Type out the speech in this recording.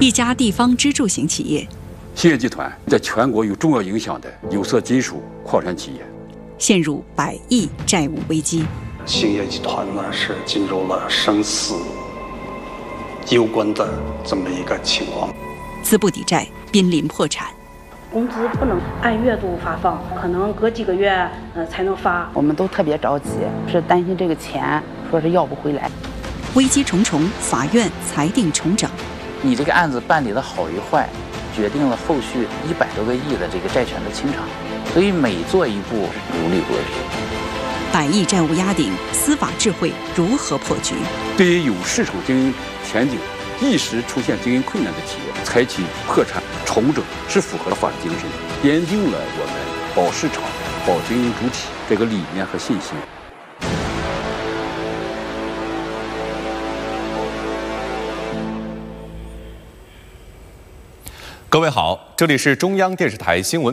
一家地方支柱型企业。 兴业集团在全国有重要影响的有色金属矿产企业， 陷入100亿债务危机。 兴业集团呢是进入了生死攸关的这么一个情况， 资不抵债，濒临破产。 工资不能按月度发放，可能隔几个月才能发。 我们都特别着急，是担心这个钱说是要不回来。 危机重重，法院裁定重整。 你这个案子办理的好与坏，决定了后续100多个亿的这个债权的清偿，所以每做一步如履薄冰。 100亿债务压顶，司法智慧如何破局？ 对于有市场经营前景、一时出现经营困难的企业，采取破产重整是符合法治精神，奠定了我们保市场、保经营主体这个理念和信心。 各位好，这里是中央电视台新闻